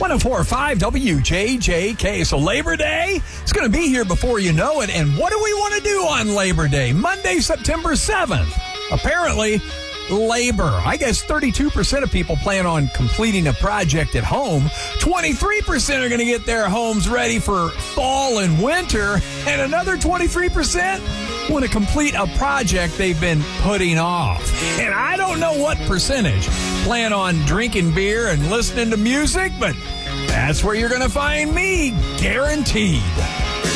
104.5 WJJK. So Labor Day, it's going to be here before you know it. And what do we want to do on Labor Day? Monday, September 7th. Apparently, labor. I guess 32% of people plan on completing a project at home. 23% are going to get their homes ready for fall and winter. And another 23% want to complete a project they've been putting off. And I don't know what percentage plan on drinking beer and listening to music, but that's where you're going to find me, guaranteed.